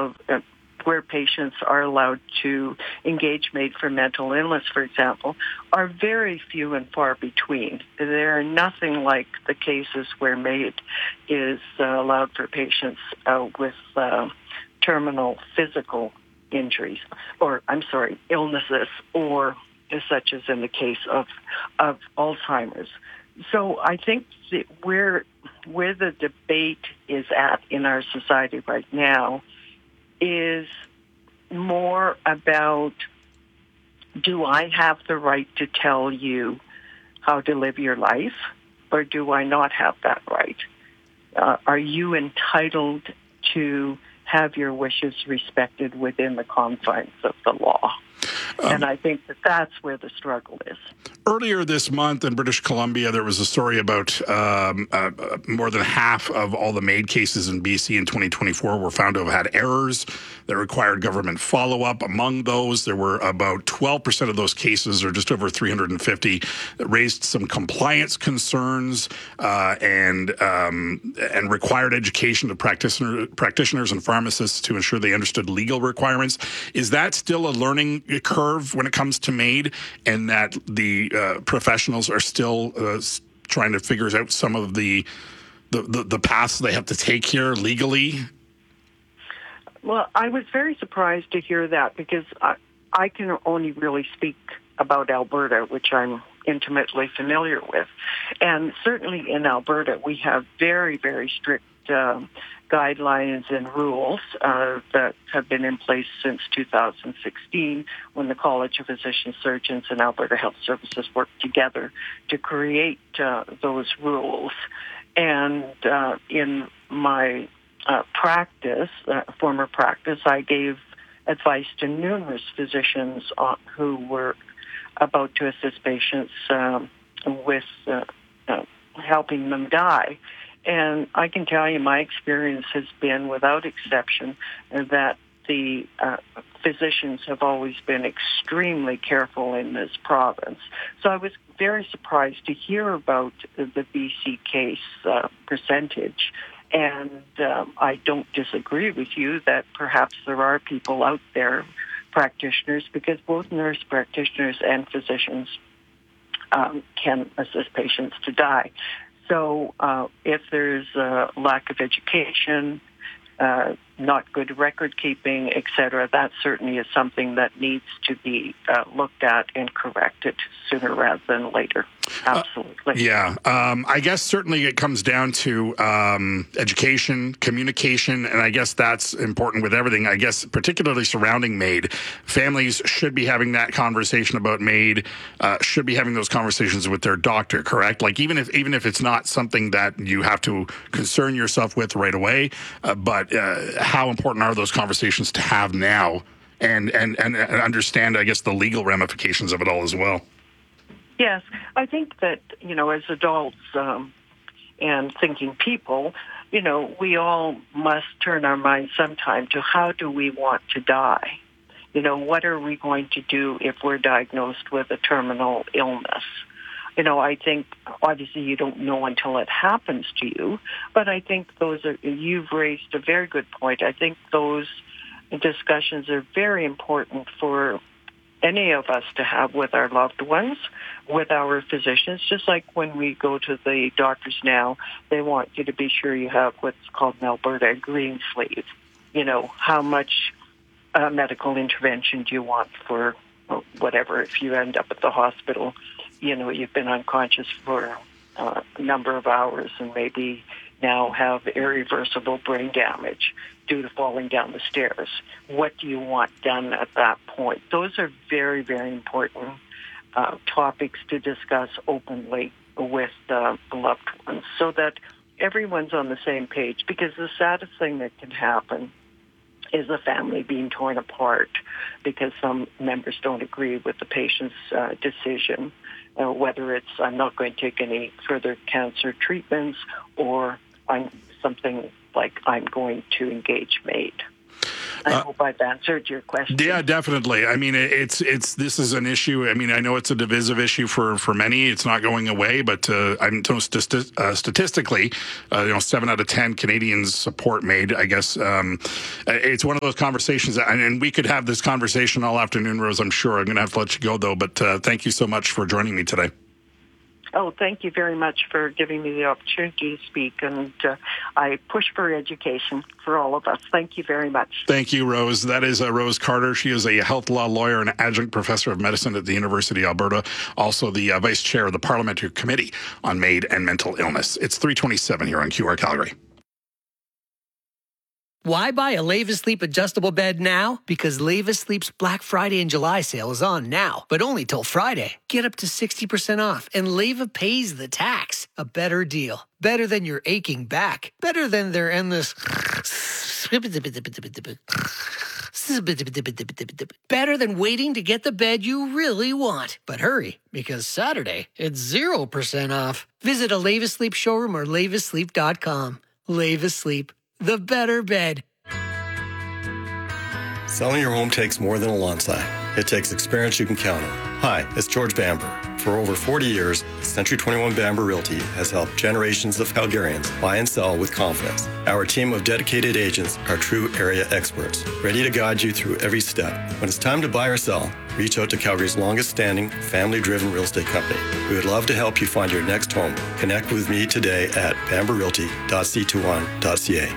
of where patients are allowed to engage MAID for mental illness, for example, are very few and far between. They're nothing like the cases where MAID is allowed for patients with terminal physical injuries, illnesses, or such as in the case of Alzheimer's. So I think that where the debate is at in our society right now is more about, do I have the right to tell you how to live your life, or do I not have that right? Are you entitled to have your wishes respected within the confines of the law? And I think that's where the struggle is. Earlier this month in British Columbia, there was a story about more than half of all the MAID cases in BC in 2024 were found to have had errors that required government follow-up. Among those, there were about 12% of those cases, or just over 350, that raised some compliance concerns and required education of practitioners and pharmacists to ensure they understood legal requirements. Is that still a learning curve when it comes to MAID, and that the professionals are still trying to figure out some of the paths they have to take here legally? Well, I was very surprised to hear that, because I can only really speak about Alberta, which I'm intimately familiar with. And certainly in Alberta, we have very, very strict guidelines and rules that have been in place since 2016, when the College of Physician Surgeons and Alberta Health Services worked together to create those rules. And in my former practice, I gave advice to numerous physicians who were about to assist patients with helping them die. And I can tell you my experience has been, without exception, that the physicians have always been extremely careful in this province. So I was very surprised to hear about the BC case percentage. And I don't disagree with you that perhaps there are people out there, practitioners, because both nurse practitioners and physicians can assist patients to die. So if there's a lack of education, not good record keeping, et cetera, that certainly is something that needs to be looked at and corrected sooner rather than later. Absolutely. I guess certainly it comes down to education, communication, and I guess that's important with everything. I guess particularly surrounding MAID. Families should be having that conversation about MAID, should be having those conversations with their doctor, correct? Like even if it's not something that you have to concern yourself with right away, but how important are those conversations to have now and understand, I guess, the legal ramifications of it all as well? Yes, I think that, as adults and thinking people, we all must turn our minds sometime to how do we want to die? What are we going to do if we're diagnosed with a terminal illness? I think obviously you don't know until it happens to you, but I think you've raised a very good point. I think those discussions are very important for any of us to have with our loved ones, with our physicians. Just like when we go to the doctors now, they want you to be sure you have what's called in Alberta a green sleeve. How much medical intervention do you want for whatever? If you end up at the hospital, you've been unconscious for a number of hours and maybe now have irreversible brain damage due to falling down the stairs. What do you want done at that point? Those are very, very important topics to discuss openly with the loved ones so that everyone's on the same page, because the saddest thing that can happen is a family being torn apart because some members don't agree with the patient's decision, whether it's I'm not going to take any further cancer treatments or something like I'm going to engage MAID. I hope I've answered your question. Yeah, definitely. I mean, this is an issue. I mean, I know it's a divisive issue for many. It's not going away, but I'm told statistically, 7 out of 10 Canadians support MAID. I guess it's one of those conversations, and we could have this conversation all afternoon, Rose. I'm sure. I'm going to have to let you go though. But thank you so much for joining me today. Oh, thank you very much for giving me the opportunity to speak, and I push for education for all of us. Thank you very much. Thank you, Rose. That is Rose Carter. She is a health law lawyer and adjunct professor of medicine at the University of Alberta, also the vice chair of the Parliamentary Committee on MAID and Mental Illness. It's 3:27 here on QR Calgary. Why buy a Leva Sleep adjustable bed now? Because Leva Sleep's Black Friday and July sale is on now, but only till Friday. Get up to 60% off, and Leva pays the tax. A better deal. Better than your aching back. Better than their endless... Better than waiting to get the bed you really want. But hurry, because Saturday, it's 0% off. Visit a Leva Sleep showroom or levasleep.com. Leva Sleep. The better bed. Selling your home takes more than a lawn sign. It takes experience you can count on. Hi, it's George Bamber. For over 40 years, Century 21 Bamber Realty has helped generations of Calgarians buy and sell with confidence. Our team of dedicated agents are true area experts, ready to guide you through every step. When it's time to buy or sell, reach out to Calgary's longest-standing, family-driven real estate company. We would love to help you find your next home. Connect with me today at bamberrealty.c21.ca.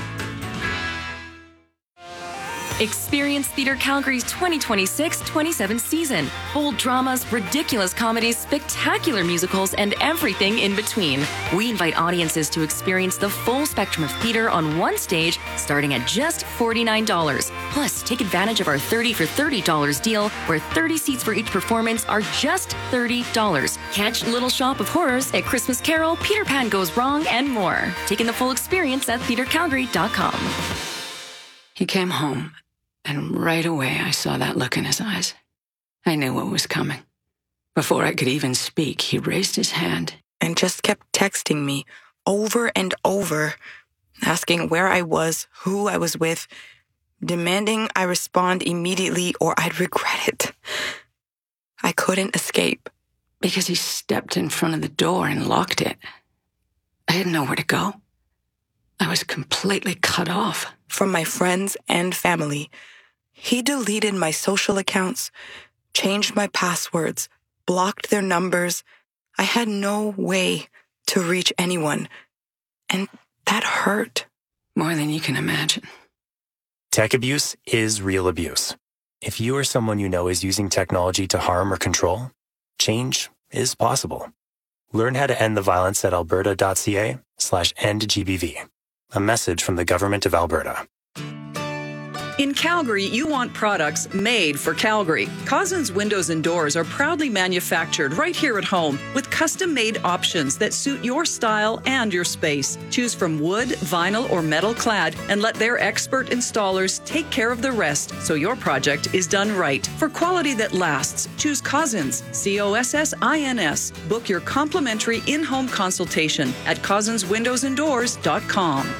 Experience Theatre Calgary's 2026-27 season. Bold dramas, ridiculous comedies, spectacular musicals, and everything in between. We invite audiences to experience the full spectrum of theatre on one stage, starting at just $49. Plus, take advantage of our $30 for $30 deal, where 30 seats for each performance are just $30. Catch Little Shop of Horrors, A Christmas Carol, Peter Pan Goes Wrong, and more. Take in the full experience at theatrecalgary.com. He came home. And right away, I saw that look in his eyes. I knew what was coming. Before I could even speak, he raised his hand and just kept texting me over and over, asking where I was, who I was with, demanding I respond immediately or I'd regret it. I couldn't escape. Because he stepped in front of the door and locked it. I didn't know where to go. I was completely cut off. From my friends and family. He deleted my social accounts, changed my passwords, blocked their numbers. I had no way to reach anyone. And that hurt. More than you can imagine. Tech abuse is real abuse. If you or someone you know is using technology to harm or control, change is possible. Learn how to end the violence at alberta.ca/endgbv. A message from the Government of Alberta. In Calgary, you want products made for Calgary. Cousins Windows and Doors are proudly manufactured right here at home with custom-made options that suit your style and your space. Choose from wood, vinyl, or metal clad and let their expert installers take care of the rest so your project is done right. For quality that lasts, choose Cousins, COSSINS. Book your complimentary in-home consultation at cousinswindowsanddoors.com.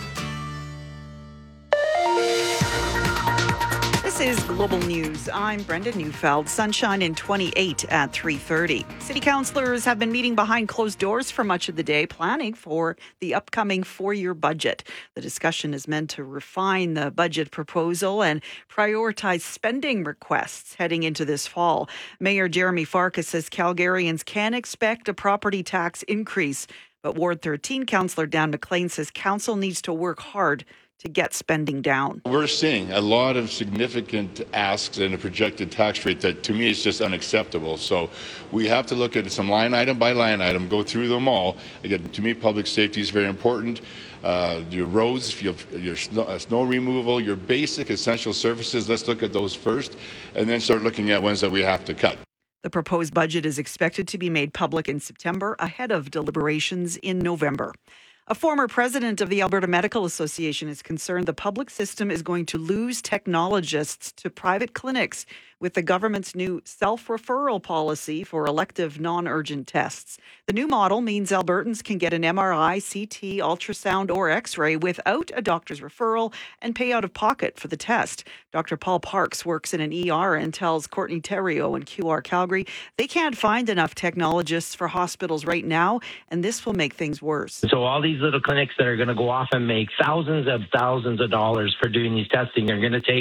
This is Global News. I'm Brenda Neufeld. Sunshine in 28 at 3:30. City councillors have been meeting behind closed doors for much of the day, planning for the upcoming 4-year budget. The discussion is meant to refine the budget proposal and prioritize spending requests heading into this fall. Mayor Jeremy Farkas says Calgarians can expect a property tax increase, but Ward 13 councillor Dan McLean says council needs to work hard to get spending down. We're seeing a lot of significant asks and a projected tax rate that to me is just unacceptable. So we have to look at some line item by line item, go through them all. Again, to me, public safety is very important. Your roads, your snow removal, your basic essential services, let's look at those first and then start looking at ones that we have to cut. The proposed budget is expected to be made public in September ahead of deliberations in November. A former president of the Alberta Medical Association is concerned the public system is going to lose technologists to private clinics with the government's new self-referral policy for elective non-urgent tests. The new model means Albertans can get an MRI, CT, ultrasound, or X-ray without a doctor's referral and pay out of pocket for the test. Dr. Paul Parks works in an ER and tells Courtney Theriault in QR Calgary they can't find enough technologists for hospitals right now, and this will make things worse. So all these little clinics that are going to go off and make thousands of dollars for doing these testing are going to take